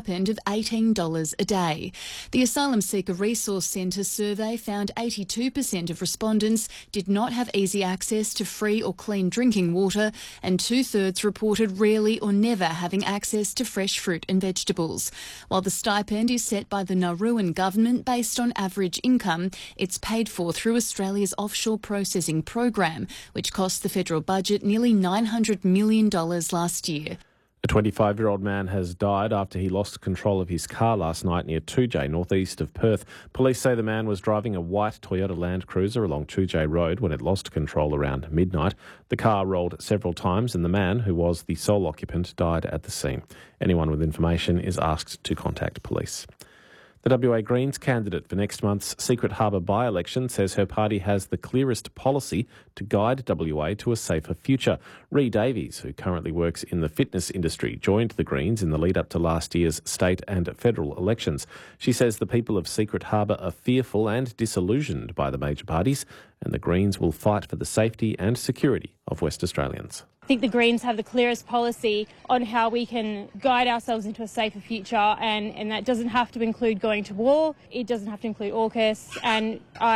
stipend of $18 a day. The Asylum Seeker Resource Centre survey found 82% of respondents did not have easy access to free or clean drinking water, and 2/3 reported rarely or never having access to fresh fruit and vegetables. While the stipend is set by the Nauruan government based on average income, it's paid for through Australia's offshore processing program, which cost the federal budget nearly $900 million last year. A 25-year-old man has died after he lost control of his car last night near 2J, northeast of Perth. Police say the man was driving a white Toyota Land Cruiser along 2J Road when it lost control around midnight. The car rolled several times and the man, who was the sole occupant, died at the scene. Anyone with information is asked to contact police. The WA Greens candidate for next month's Secret Harbour by-election says her party has the clearest policy to guide WA to a safer future. Ree Davies, who currently works in the fitness industry, joined the Greens in the lead-up to last year's state and federal elections. She says the people of Secret Harbour are fearful and disillusioned by the major parties, and the Greens will fight for the safety and security of West Australians. I think the Greens have the clearest policy on how we can guide ourselves into a safer future, and that doesn't have to include going to war, it doesn't have to include AUKUS, and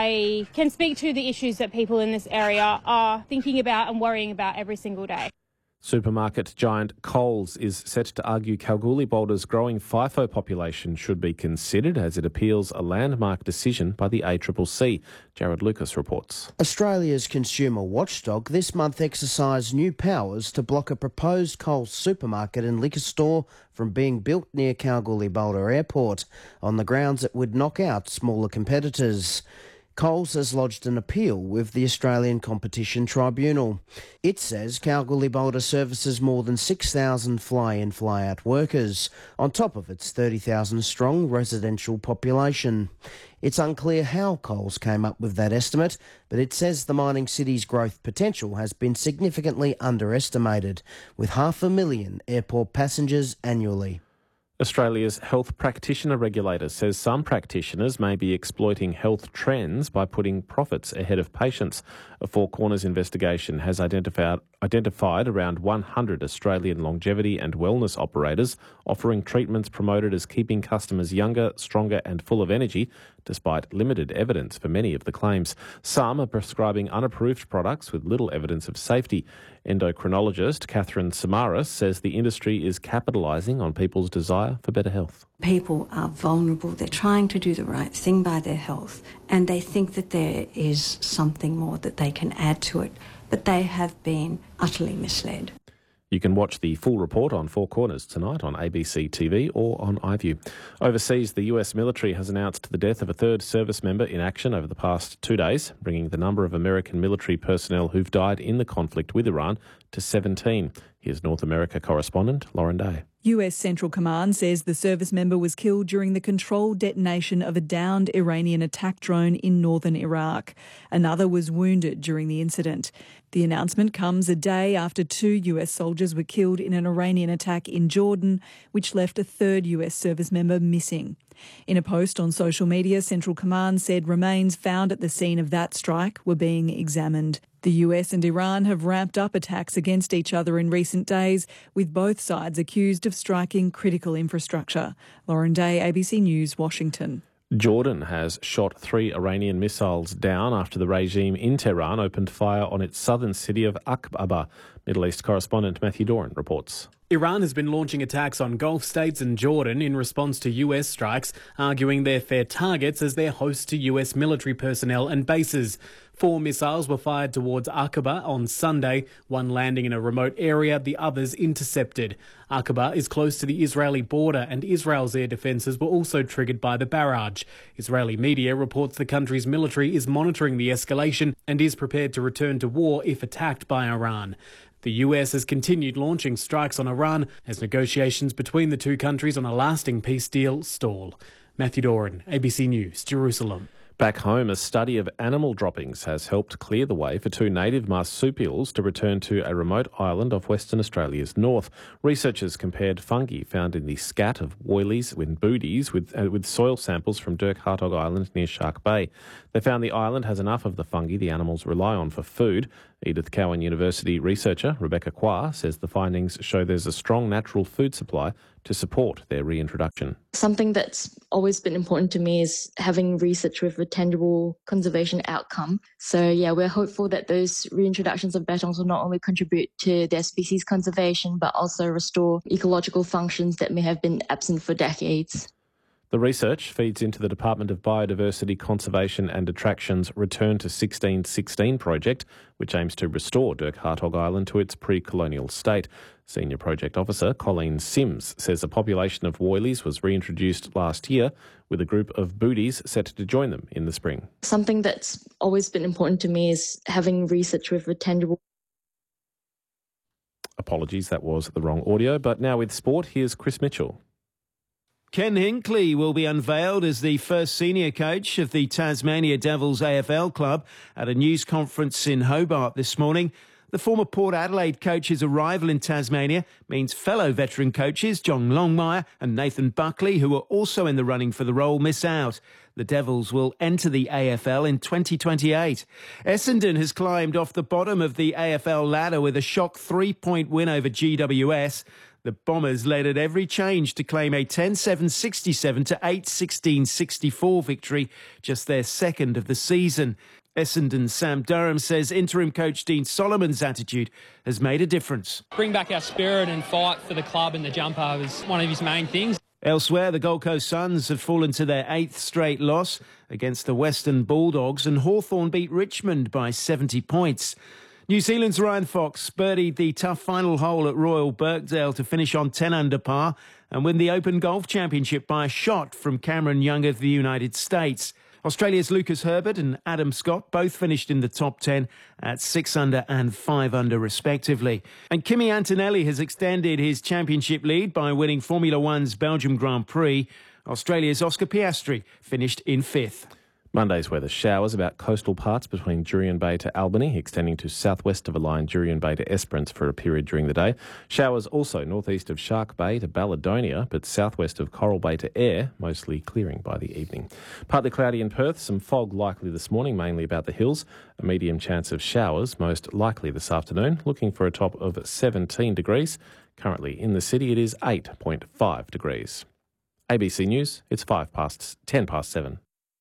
I can speak to the issues that people in this area are thinking about and worrying about every single day. Supermarket giant Coles is set to argue Kalgoorlie-Boulder's growing FIFO population should be considered as it appeals a landmark decision by the ACCC. Jared Lucas reports. Australia's consumer watchdog this month exercised new powers to block a proposed Coles supermarket and liquor store from being built near Kalgoorlie-Boulder Airport on the grounds it would knock out smaller competitors. Coles has lodged an appeal with the Australian Competition Tribunal. It says Kalgoorlie-Boulder services more than 6,000 fly-in, fly-out workers, on top of its 30,000-strong residential population. It's unclear how Coles came up with that estimate, but it says the mining city's growth potential has been significantly underestimated, with 500,000 airport passengers annually. Australia's health practitioner regulator says some practitioners may be exploiting health trends by putting profits ahead of patients. A Four Corners investigation has identified around 100 Australian longevity and wellness operators offering treatments promoted as keeping customers younger, stronger and full of energy, despite limited evidence for many of the claims. Some are prescribing unapproved products with little evidence of safety. Endocrinologist Catherine Samaras says the industry is capitalising on people's desire for better health. People are vulnerable. They're trying to do the right thing by their health, and they think that there is something more that they can add to it, but they have been utterly misled. You can watch the full report on Four Corners tonight on ABC TV or on iView. Overseas, the US military has announced the death of a third service member in action over the past 2 days, bringing the number of American military personnel who've died in the conflict with Iran to 17. Here's North America correspondent Lauren Day. US Central Command says the service member was killed during the controlled detonation of a downed Iranian attack drone in northern Iraq. Another was wounded during the incident. The announcement comes a day after 2 US soldiers were killed in an Iranian attack in Jordan, which left a third US service member missing. In a post on social media, Central Command said remains found at the scene of that strike were being examined. The US and Iran have ramped up attacks against each other in recent days, with both sides accused of striking critical infrastructure. Lauren Day, ABC News, Washington. Jordan has shot 3 Iranian missiles down after the regime in Tehran opened fire on its southern city of Aqaba. Middle East correspondent Matthew Doran reports. Iran has been launching attacks on Gulf states and Jordan in response to US strikes, arguing they're fair targets as they're host to US military personnel and bases. 4 missiles were fired towards Aqaba on Sunday, one landing in a remote area, the others intercepted. Aqaba is close to the Israeli border and Israel's air defences were also triggered by the barrage. Israeli media reports the country's military is monitoring the escalation and is prepared to return to war if attacked by Iran. The US has continued launching strikes on Iran as negotiations between the two countries on a lasting peace deal stall. Matthew Doran, ABC News, Jerusalem. Back home, a study of animal droppings has helped clear the way for 2 native marsupials to return to a remote island off Western Australia's north. Researchers compared fungi found in the scat of woylies and booties with soil samples from Dirk Hartog Island near Shark Bay. They found the island has enough of the fungi the animals rely on for food. Edith Cowan University researcher Rebecca Qua says the findings show there's a strong natural food supply to support their reintroduction. Something that's always been important to me is having research with a tangible conservation outcome. So yeah, we're hopeful that those reintroductions of bettongs will not only contribute to their species conservation, but also restore ecological functions that may have been absent for decades. The research feeds into the Department of Biodiversity, Conservation and Attractions Return to 1616 project, which aims to restore Dirk Hartog Island to its pre-colonial state. Senior Project Officer Colleen Sims says a population of woylies was reintroduced last year, with a group of booties set to join them in the spring. Something that's always been important to me is having research with a tangible... Apologies, that was the wrong audio. But now with sport, here's Chris Mitchell. Ken Hinkley will be unveiled as the first senior coach of the Tasmania Devils AFL club at a news conference in Hobart this morning. The former Port Adelaide coach's arrival in Tasmania means fellow veteran coaches John Longmire and Nathan Buckley, who are also in the running for the role, miss out. The Devils will enter the AFL in 2028. Essendon has climbed off the bottom of the AFL ladder with a shock 3-point win over GWS. The Bombers led at every change to claim a 10-7-67 to 8-16-64 victory, just their second of the season. Essendon's Sam Durham says interim coach Dean Solomon's attitude has made a difference. Bring back our spirit and fight for the club and the jumper was one of his main things. Elsewhere, the Gold Coast Suns have fallen to their 8th straight loss against the Western Bulldogs, and Hawthorn beat Richmond by 70 points. New Zealand's Ryan Fox birdied the tough final hole at Royal Birkdale to finish on 10 under par and win the Open Golf Championship by a shot from Cameron Young of the United States. Australia's Lucas Herbert and Adam Scott both finished in the top 10 at 6 under and 5 under respectively. And Kimi Antonelli has extended his championship lead by winning Formula One's Belgium Grand Prix. Australia's Oscar Piastri finished in 5th. Monday's weather: showers about coastal parts between Jurien Bay to Albany, extending to southwest of a line Jurien Bay to Esperance for a period during the day. Showers also northeast of Shark Bay to Balladonia, but southwest of Coral Bay to Ayr, mostly clearing by the evening. Partly cloudy in Perth, some fog likely this morning, mainly about the hills. A medium chance of showers, most likely this afternoon, looking for a top of 17 degrees. Currently in the city it is 8.5 degrees. ABC News, it's 10 past 7.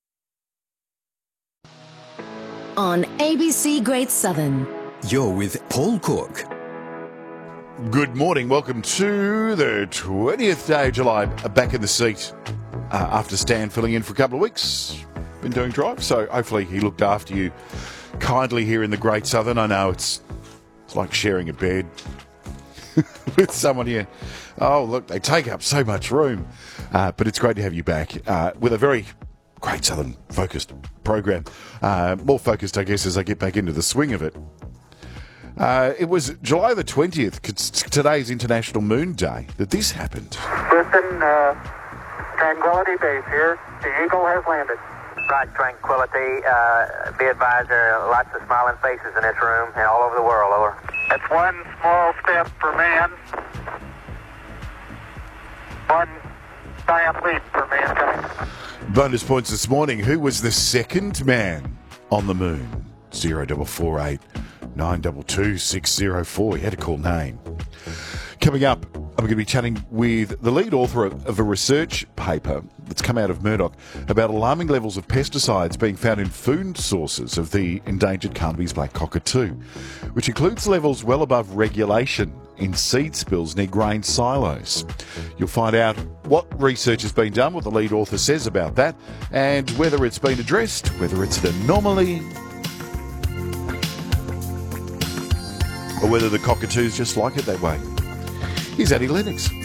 On ABC Great Southern. You're with Paul Cook. Good morning. Welcome to the 20th day of July. Back in the seat after Stan filling in for a couple of weeks. Been doing drive, so hopefully he looked after you kindly here in the Great Southern. I know it's like sharing a bed with someone here. Oh, look, they take up so much room. But it's great to have you back with a very Great Southern focused program. More focused, I guess, as I get back into the swing of it. It was July the 20th, today's International Moon Day, that this happened. Houston, Tranquility Base here. The Eagle has landed. Right, Tranquility. Be advised, there are lots of smiling faces in this room and all over the world, over. That's one small step for man, one giant leap for mankind. Bonus points this morning. Who was the second man on the moon? 0448 922 604. You had a cool name. Coming up, I'm going to be chatting with the lead author of a research paper that's come out of Murdoch about alarming levels of pesticides being found in food sources of the endangered Carnaby's black cockatoo, which includes levels well above regulation in seed spills near grain silos. You'll find out what research has been done, what the lead author says about that, and whether it's been addressed, whether it's an anomaly, or whether the cockatoos just like it that way. Here's Annie Lennox.